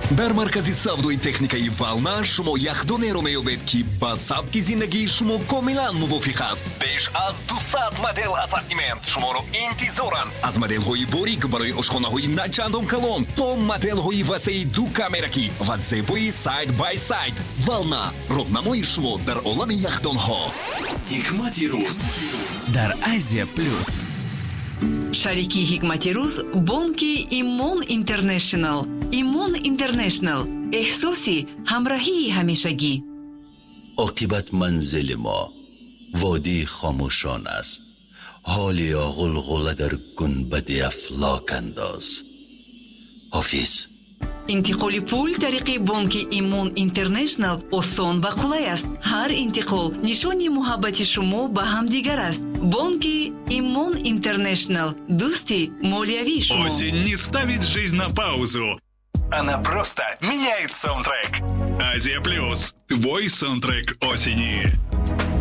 дар маркази савдои техникаи вална шумо яхдонеро меёбед ки ба сабки зиндагии шумо комилан мувофиқ аст. беш аз 200 модел ассортимент шуморо интизоранд. аз моделҳои борик барои ошхонаҳои начандон калон то моделҳои васеи ду камеракӣ ва зебои сайд бай сайд. вална роҳнамои шумо дар олами яхдонҳо. ҳикмати рӯз дар Азия плюс. шарики ҳикмати рӯз бонки Имон Интернешнл. Имон Интернешнл эҳсоси ҳамроҳии ҳамешагӣ. عاقبت منزل ما وادی خاموشان است. حال یا غلغله در گنبد افلاک انداز. حافظ. интиқоли пул тариқи бонки Имон Интернешнл осон ва қулай аст. ҳар интиқол нишони муҳаббати шумо ба ҳамдигар аст. бонки Имон Интернешнл дӯсти молиявии шумо. Осень не ставит жизнь на паузу. Она просто меняет саундтрек. Азия Плюс. Твой саундтрек осени.